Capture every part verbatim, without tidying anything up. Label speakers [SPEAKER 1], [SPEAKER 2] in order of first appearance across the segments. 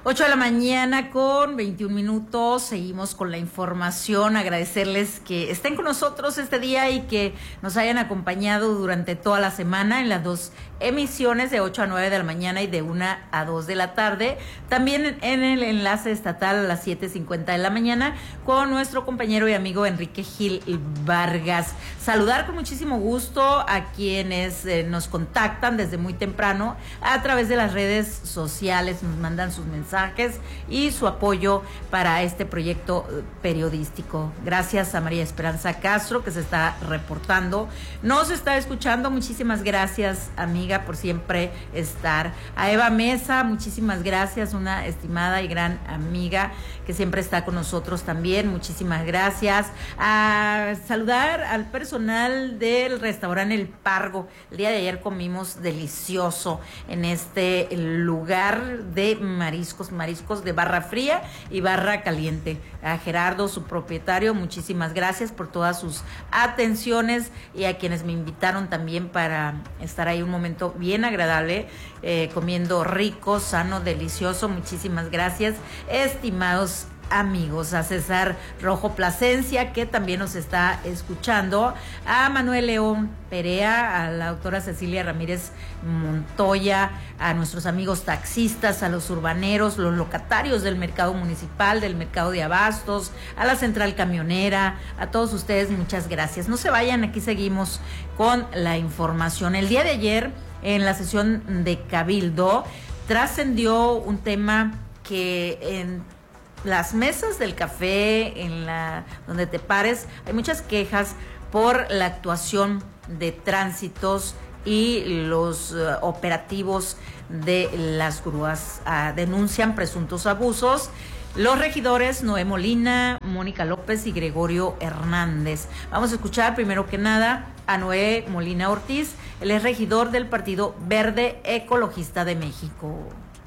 [SPEAKER 1] ocho de la mañana con veintiún minutos, seguimos con la información, agradecerles que estén con nosotros este día y que nos hayan acompañado durante toda la semana en las dos emisiones de ocho a nueve de la mañana y de una a dos de la tarde, también en el enlace estatal a las siete cincuenta de la mañana con nuestro compañero y amigo Enrique Gil Vargas. Saludar con muchísimo gusto a quienes eh, nos contactan desde muy temprano a través de las redes sociales, nos mandan sus mensajes y su apoyo para este proyecto periodístico. Gracias a María Esperanza Castro, que se está reportando, nos está escuchando. Muchísimas gracias, amiga, por siempre estar. A Eva Mesa, muchísimas gracias, una estimada y gran amiga que siempre está con nosotros también. Muchísimas gracias. A saludar al personal del restaurante El Pargo. El día de ayer comimos delicioso en este lugar de mariscos, mariscos de barra fría y barra caliente. A Gerardo, su propietario, muchísimas gracias por todas sus atenciones, y a quienes me invitaron también para estar ahí un momento bien agradable, eh, comiendo rico, sano, delicioso. Muchísimas gracias, estimados amigos. A César Rojo Plasencia, que también nos está escuchando, a Manuel León Perea, a la doctora Cecilia Ramírez Montoya, a nuestros amigos taxistas, a los urbaneros, los locatarios del mercado municipal, del mercado de abastos, a la central camionera, a todos ustedes, muchas gracias. No se vayan, aquí seguimos con la información. El día de ayer, en la sesión de Cabildo, trascendió un tema que en las mesas del café, en la donde te pares, hay muchas quejas por la actuación de tránsitos y los uh, operativos de las grúas. Uh, denuncian presuntos abusos los regidores Noé Molina, Mónica López y Gregorio Hernández. Vamos a escuchar primero que nada a Noé Molina Ortiz, él es regidor del Partido Verde Ecologista de México.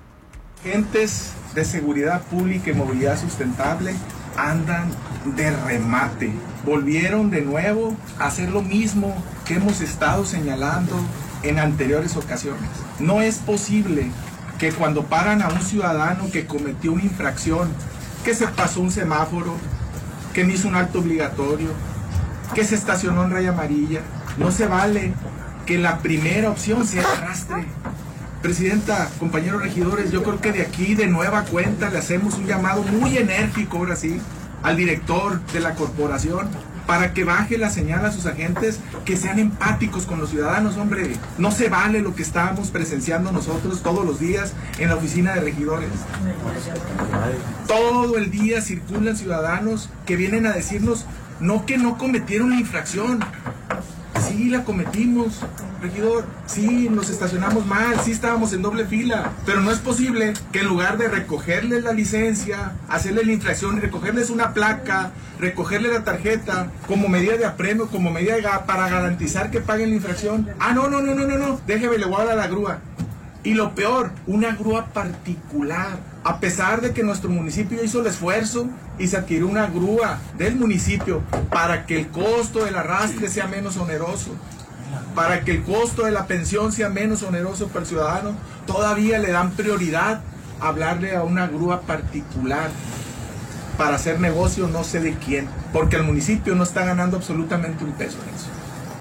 [SPEAKER 2] Agentes de seguridad pública y movilidad sustentable andan de remate. Volvieron de nuevo a hacer lo mismo que hemos estado señalando en anteriores ocasiones. No es posible que cuando paran a un ciudadano que cometió una infracción, que se pasó un semáforo, que no hizo un alto obligatorio, que se estacionó en raya amarilla, no se vale que la primera opción sea el arrastre. Presidenta, compañeros regidores, yo creo que de aquí de nueva cuenta le hacemos un llamado muy enérgico, ahora sí, al director de la corporación para que baje la señal a sus agentes, que sean empáticos con los ciudadanos. Hombre, no se vale lo que estamos presenciando nosotros todos los días en la oficina de regidores. Todo el día circulan ciudadanos que vienen a decirnos, no que no cometieron la infracción, sí la cometimos, regidor, sí nos estacionamos mal, sí estábamos en doble fila, pero no es posible que en lugar de recogerles la licencia, hacerles la infracción y recogerles una placa, recogerles la tarjeta como medida de apremio, como medida de, para garantizar que paguen la infracción, ah no, no, no, no, no, no, déjeme, le voy a dar a la grúa. Y lo peor, una grúa particular, a pesar de que nuestro municipio hizo el esfuerzo y se adquirió una grúa del municipio para que el costo del arrastre sea menos oneroso, para que el costo de la pensión sea menos oneroso para el ciudadano, todavía le dan prioridad a hablarle a una grúa particular para hacer negocio no sé de quién, porque el municipio no está ganando absolutamente un peso en eso.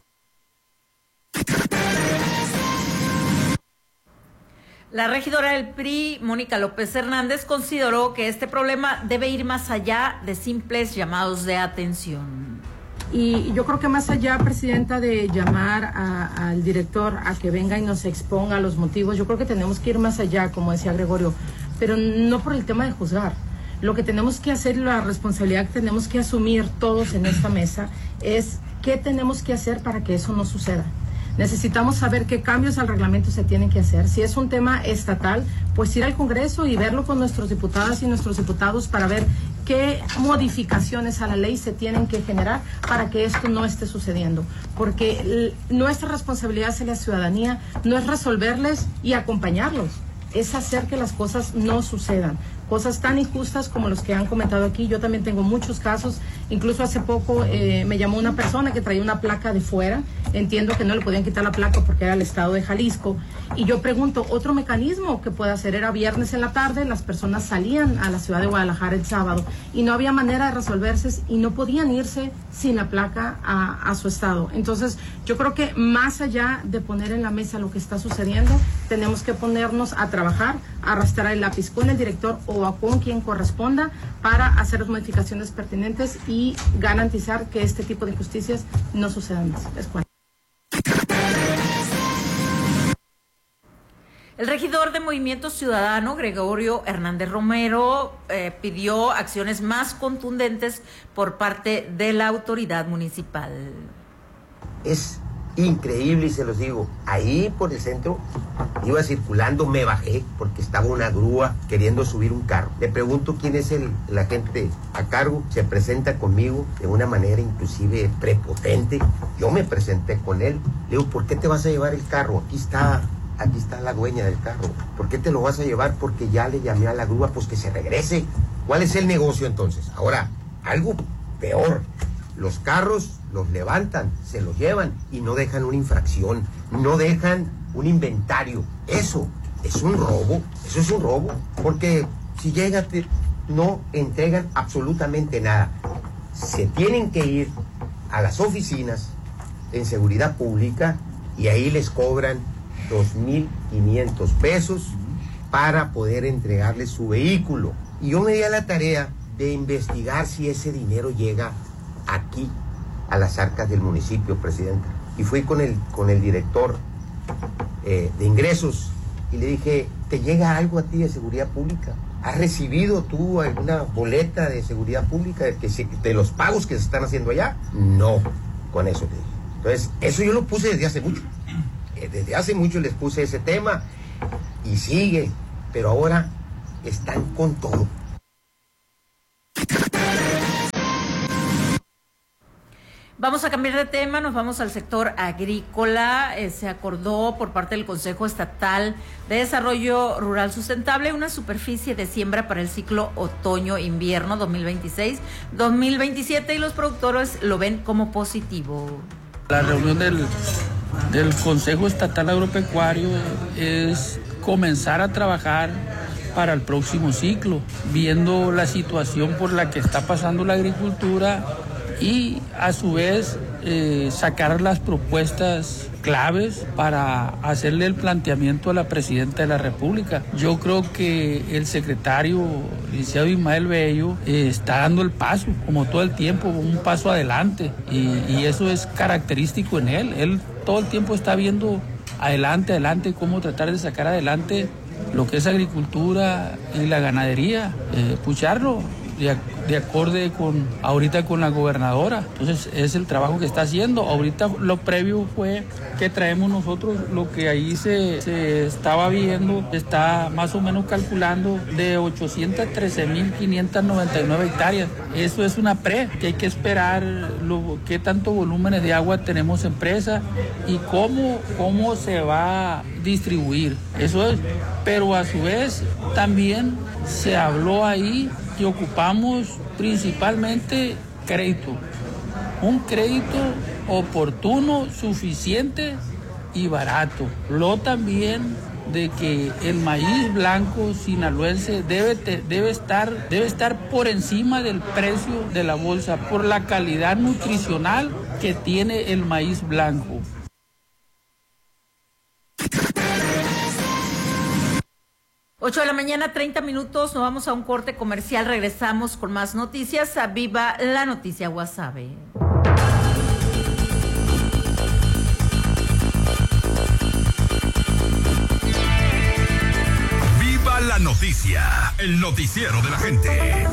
[SPEAKER 1] La regidora del P R I, Mónica López Hernández, consideró que este problema debe ir más allá de simples llamados de atención.
[SPEAKER 3] Y yo creo que más allá, Presidenta, de llamar a, al director a que venga y nos exponga los motivos, yo creo que tenemos que ir más allá, como decía Gregorio, pero no por el tema de juzgar. Lo que tenemos que hacer, la responsabilidad que tenemos que asumir todos en esta mesa, es qué tenemos que hacer para que eso no suceda. Necesitamos saber qué cambios al reglamento se tienen que hacer. Si es un tema estatal, pues ir al Congreso y verlo con nuestros diputadas y nuestros diputados para ver qué modificaciones a la ley se tienen que generar para que esto no esté sucediendo. Porque nuestra responsabilidad hacia la ciudadanía no es resolverles y acompañarlos, es hacer que las cosas no sucedan. Cosas tan injustas como los que han comentado aquí. Yo también tengo muchos casos Incluso hace poco eh, me llamó una persona que traía una placa de fuera. Entiendo que no le podían quitar la placa porque era el estado de Jalisco. Y yo pregunto, ¿otro mecanismo que pueda hacer? Era viernes en la tarde, las personas salían a la ciudad de Guadalajara el sábado y no había manera de resolverse y no podían irse sin la placa a, a su estado. Entonces, yo creo que más allá de poner en la mesa lo que está sucediendo, tenemos que ponernos a trabajar, a arrastrar el lápiz con el director o a con quien corresponda para hacer las modificaciones pertinentes y garantizar que este tipo de injusticias no sucedan más. Es cual.
[SPEAKER 1] El regidor de Movimiento Ciudadano, Gregorio Hernández Romero, eh, pidió acciones más contundentes por parte de la autoridad municipal.
[SPEAKER 4] Es increíble y se los digo, ahí por el centro iba circulando, me bajé porque estaba una grúa queriendo subir un carro. Le pregunto quién es el, el agente a cargo, se presenta conmigo de una manera inclusive prepotente. Yo me presenté con él, le digo, ¿por qué te vas a llevar el carro? Aquí está... Aquí está la dueña del carro. ¿Por qué te lo vas a llevar? Porque ya le llamé a la grúa, pues que se regrese. ¿Cuál es el negocio entonces? Ahora, algo peor. Los carros los levantan, se los llevan y no dejan una infracción, no dejan un inventario. Eso es un robo, eso es un robo. Porque si llegan, no entregan absolutamente nada. Se tienen que ir a las oficinas en seguridad pública y ahí les cobran dos mil quinientos pesos para poder entregarles su vehículo. Y yo me di a la tarea de investigar si ese dinero llega aquí, a las arcas del municipio, Presidenta. Y fui con el, con el director eh, de ingresos y le dije, ¿te llega algo a ti de seguridad pública? ¿Has recibido tú alguna boleta de seguridad pública de, que se, de los pagos que se están haciendo allá? No, con eso le dije. Entonces, eso yo lo puse desde hace mucho. Desde hace mucho les puse ese tema y sigue, pero ahora están con todo.
[SPEAKER 1] Vamos a cambiar de tema, nos vamos al sector agrícola. Eh, se acordó por parte del Consejo Estatal de Desarrollo Rural Sustentable una superficie de siembra para el ciclo otoño-invierno dos mil veintiséis dos mil veintisiete y los productores lo ven como positivo.
[SPEAKER 5] La reunión del, del Consejo Estatal Agropecuario es comenzar a trabajar para el próximo ciclo, viendo la situación por la que está pasando la agricultura y a su vez eh, sacar las propuestas claves para hacerle el planteamiento a la Presidenta de la República. Yo creo que el secretario, licenciado Ismael Bello, eh, está dando el paso, como todo el tiempo, un paso adelante, y, y eso es característico en él. Él todo el tiempo está viendo adelante, adelante, cómo tratar de sacar adelante lo que es agricultura y la ganadería, eh, pucharlo de, de acorde con ahorita con la gobernadora. Entonces es el trabajo que está haciendo. Ahorita lo previo fue que traemos nosotros lo que ahí se, se estaba viendo, está más o menos calculando de ochocientas trece mil quinientas noventa y nueve hectáreas. Eso es una pre, que hay que esperar lo, qué tanto volúmenes de agua tenemos en presa y cómo, cómo se va a distribuir. Eso es, pero a su vez también se habló ahí que ocupamos principalmente crédito, un crédito oportuno, suficiente y barato. Lo también de que el maíz blanco sinaloense debe, debe, estar, debe estar por encima del precio de la bolsa por la calidad nutricional que tiene el maíz blanco.
[SPEAKER 1] ocho de la mañana, treinta minutos, nos vamos a un corte comercial, regresamos con más noticias a Viva la Noticia Guasave.
[SPEAKER 6] Viva la Noticia, el noticiero de la gente.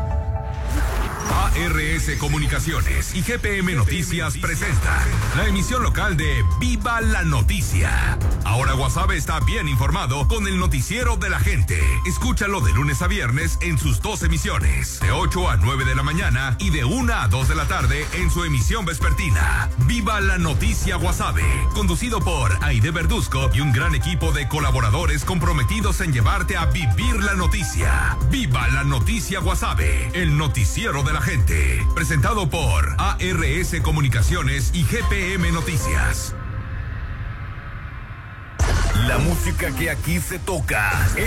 [SPEAKER 6] A R S Comunicaciones y G P M Noticias presenta la emisión local de Viva la Noticia. Ahora Guasave está bien informado con el noticiero de la gente. Escúchalo de lunes a viernes en sus dos emisiones, de ocho a nueve de la mañana y de una a dos de la tarde en su emisión vespertina. Viva la Noticia Guasave, conducido por Aide Verduzco y un gran equipo de colaboradores comprometidos en llevarte a vivir la noticia. Viva la Noticia Guasave, el noticiero de la gente. gente. Presentado por A R S Comunicaciones y G P M Noticias. La música que aquí se toca